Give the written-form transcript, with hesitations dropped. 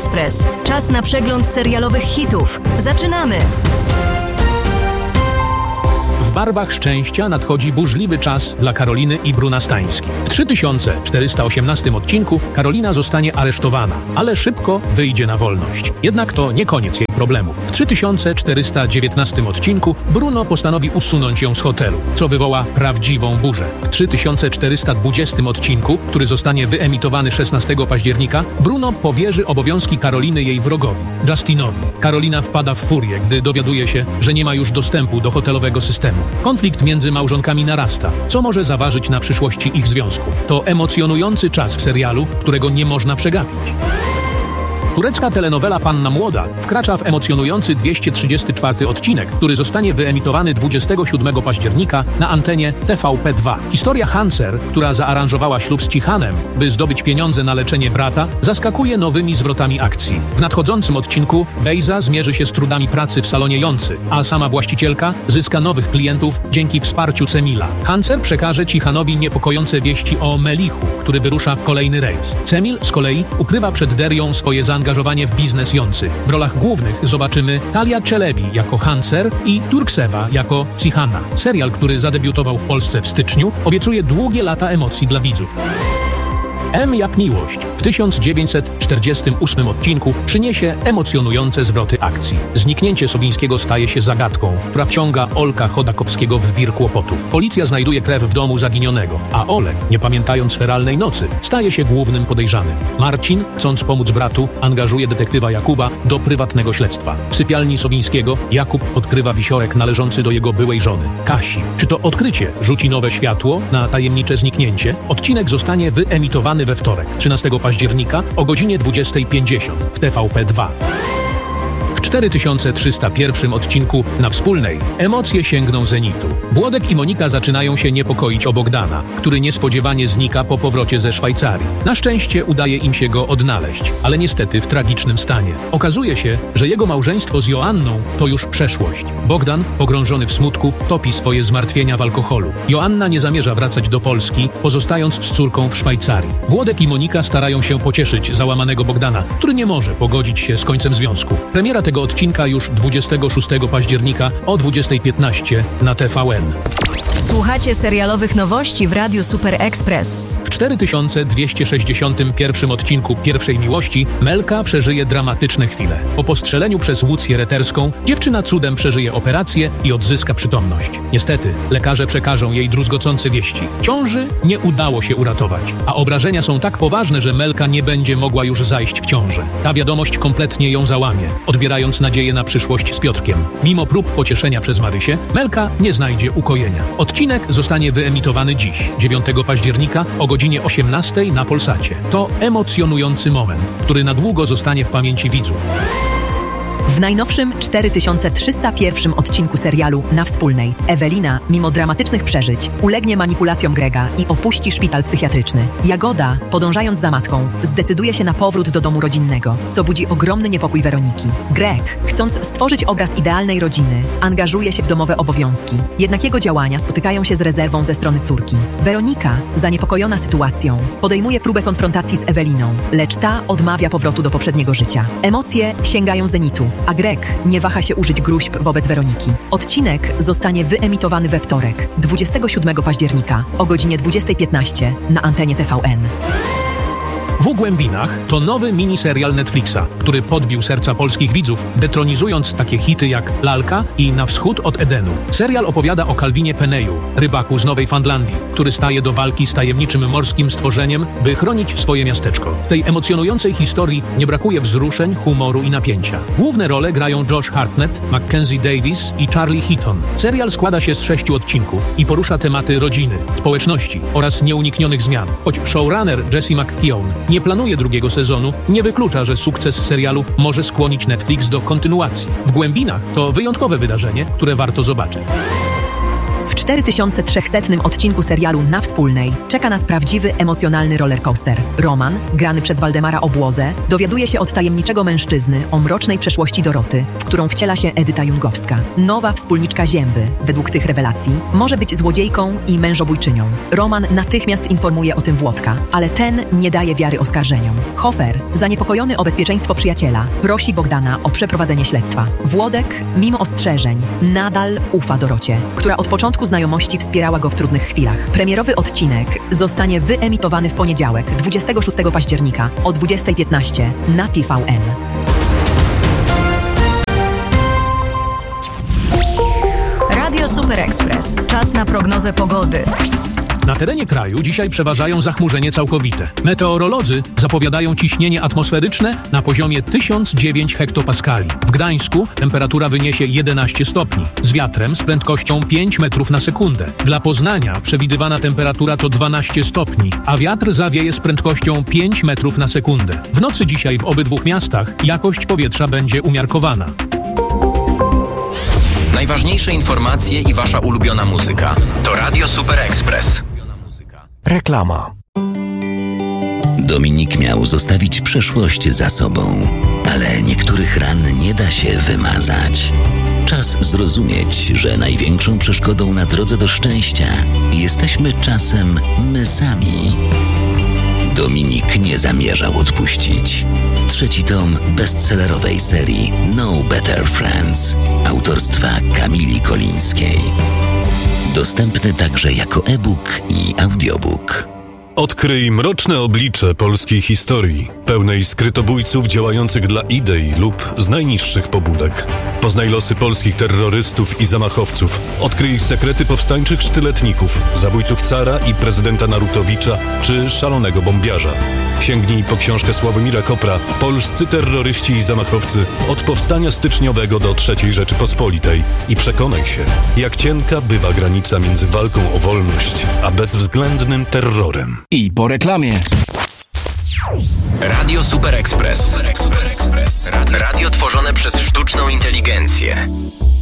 Express. Czas na przegląd serialowych hitów. Zaczynamy! W barwach szczęścia nadchodzi burzliwy czas dla Karoliny i Bruna Stańskich. W 3418 odcinku Karolina zostanie aresztowana, ale szybko wyjdzie na wolność. Jednak to nie koniec jej problemów. W 3419 odcinku Bruno postanowi usunąć ją z hotelu, co wywoła prawdziwą burzę. W 3420 odcinku, który zostanie wyemitowany 16 października, Bruno powierzy obowiązki Karoliny jej wrogowi, Justinowi. Karolina wpada w furię, gdy dowiaduje się, że nie ma już dostępu do hotelowego systemu. Konflikt między małżonkami narasta, co może zaważyć na przyszłości ich związku. To emocjonujący czas w serialu, którego nie można przegapić. Turecka telenowela Panna Młoda wkracza w emocjonujący 234 odcinek, który zostanie wyemitowany 27 października na antenie TVP2. Historia Hanser, która zaaranżowała ślub z Cihanem, by zdobyć pieniądze na leczenie brata, zaskakuje nowymi zwrotami akcji. W nadchodzącym odcinku Bejza zmierzy się z trudami pracy w salonie Joncy, a sama właścicielka zyska nowych klientów dzięki wsparciu Cemila. Hanser przekaże Cihanowi niepokojące wieści o Melichu, który wyrusza w kolejny rejs. Cemil z kolei ukrywa przed Derią swoje zaangażowanie w biznes Joncy. W rolach głównych zobaczymy Talia Czelebi jako Hanser i Turksewa jako Cihana. Serial, który zadebiutował w Polsce w styczniu, obiecuje długie lata emocji dla widzów. M jak miłość w 1948 odcinku przyniesie emocjonujące zwroty akcji. Zniknięcie Sowińskiego staje się zagadką, która wciąga Olka Chodakowskiego w wir kłopotów. Policja znajduje krew w domu zaginionego, a Olek, nie pamiętając feralnej nocy, staje się głównym podejrzanym. Marcin, chcąc pomóc bratu, angażuje detektywa Jakuba do prywatnego śledztwa. W sypialni Sowińskiego Jakub odkrywa wisiorek należący do jego byłej żony, Kasi. Czy to odkrycie rzuci nowe światło na tajemnicze zniknięcie? Odcinek zostanie wyemitowany we wtorek, 13 października o godzinie 20:50 w TVP2. W 4301 odcinku na Wspólnej emocje sięgną zenitu. Włodek i Monika zaczynają się niepokoić o Bogdana, który niespodziewanie znika po powrocie ze Szwajcarii. Na szczęście udaje im się go odnaleźć, ale niestety w tragicznym stanie. Okazuje się, że jego małżeństwo z Joanną to już przeszłość. Bogdan, pogrążony w smutku, topi swoje zmartwienia w alkoholu. Joanna nie zamierza wracać do Polski, pozostając z córką w Szwajcarii. Włodek i Monika starają się pocieszyć załamanego Bogdana, który nie może pogodzić się z końcem związku. Premiera tego odcinka już 26 października o 20:15 na TVN. Słuchacie serialowych nowości w Radiu Super Express. W 4261 odcinku Pierwszej Miłości Melka przeżyje dramatyczne chwile. Po postrzeleniu przez Łucję Reterską dziewczyna cudem przeżyje operację i odzyska przytomność. Niestety, lekarze przekażą jej druzgocące wieści. Ciąży nie udało się uratować, a obrażenia są tak poważne, że Melka nie będzie mogła już zajść w ciążę. Ta wiadomość kompletnie ją załamie, odbierając nadzieję na przyszłość z Piotrkiem. Mimo prób pocieszenia przez Marysię, Melka nie znajdzie ukojenia. Odcinek zostanie wyemitowany dziś, 9 października o godzinie 18 na Polsacie. To emocjonujący moment, który na długo zostanie w pamięci widzów. W najnowszym 4301 odcinku serialu Na Wspólnej Ewelina, mimo dramatycznych przeżyć, ulegnie manipulacjom Grega i opuści szpital psychiatryczny. Jagoda, podążając za matką, zdecyduje się na powrót do domu rodzinnego, co budzi ogromny niepokój Weroniki. Greg, chcąc stworzyć obraz idealnej rodziny, angażuje się w domowe obowiązki. Jednak jego działania spotykają się z rezerwą ze strony córki. Weronika, zaniepokojona sytuacją, podejmuje próbę konfrontacji z Eweliną, lecz ta odmawia powrotu do poprzedniego życia. Emocje sięgają zenitu, a Greg nie waha się użyć gróźb wobec Weroniki. Odcinek zostanie wyemitowany we wtorek, 27 października o godzinie 20:15 na antenie TVN. W głębinach to nowy miniserial Netflixa, który podbił serca polskich widzów, detronizując takie hity jak Lalka i Na wschód od Edenu. Serial opowiada o Calvinie Peneju, rybaku z Nowej Fandlandii, który staje do walki z tajemniczym morskim stworzeniem, by chronić swoje miasteczko. W tej emocjonującej historii nie brakuje wzruszeń, humoru i napięcia. Główne role grają Josh Hartnett, Mackenzie Davis i Charlie Heaton. Serial składa się z 6 odcinków i porusza tematy rodziny, społeczności oraz nieuniknionych zmian. Choć showrunner Jesse McKeown nie planuje drugiego sezonu, nie wyklucza, że sukces serialu może skłonić Netflix do kontynuacji. W głębinach to wyjątkowe wydarzenie, które warto zobaczyć. W 4300 odcinku serialu Na Wspólnej czeka nas prawdziwy, emocjonalny rollercoaster. Roman, grany przez Waldemara Obłozę, dowiaduje się od tajemniczego mężczyzny o mrocznej przeszłości Doroty, w którą wciela się Edyta Jungowska. Nowa wspólniczka Zięby, według tych rewelacji, może być złodziejką i mężobójczynią. Roman natychmiast informuje o tym Włodka, ale ten nie daje wiary oskarżeniom. Hofer, zaniepokojony o bezpieczeństwo przyjaciela, prosi Bogdana o przeprowadzenie śledztwa. Włodek, mimo ostrzeżeń, nadal ufa Dorocie, która od początku znajomości wspierała go w trudnych chwilach. Premierowy odcinek zostanie wyemitowany w poniedziałek, 26 października o 20:15 na TVN. Radio Super Express. Czas na prognozę pogody. Na terenie kraju dzisiaj przeważają zachmurzenie całkowite. Meteorolodzy zapowiadają ciśnienie atmosferyczne na poziomie 1009 hektopaskali. W Gdańsku temperatura wyniesie 11 stopni, z wiatrem z prędkością 5 metrów na sekundę. Dla Poznania przewidywana temperatura to 12 stopni, a wiatr zawieje z prędkością 5 metrów na sekundę. W nocy dzisiaj w obydwu miastach jakość powietrza będzie umiarkowana. Najważniejsze informacje i wasza ulubiona muzyka to Radio Super Express. Reklama. Dominik miał zostawić przeszłość za sobą, ale niektórych ran nie da się wymazać. Czas zrozumieć, że największą przeszkodą na drodze do szczęścia jesteśmy czasem my sami. Dominik nie zamierzał odpuścić. 3. tom bestsellerowej serii No Better Friends autorstwa Kamili Kolińskiej. Dostępny także jako e-book i audiobook. Odkryj mroczne oblicze polskiej historii, pełnej skrytobójców działających dla idei lub z najniższych pobudek. Poznaj losy polskich terrorystów i zamachowców. Odkryj ich sekrety powstańczych sztyletników, zabójców cara i prezydenta Narutowicza czy szalonego bombiarza. Sięgnij po książkę Sławomira Kopra Polscy terroryści i zamachowcy od powstania styczniowego do III Rzeczypospolitej i przekonaj się, jak cienka bywa granica między walką o wolność a bezwzględnym terrorem. I po reklamie. Radio Super Express. Radio tworzone przez sztuczną inteligencję.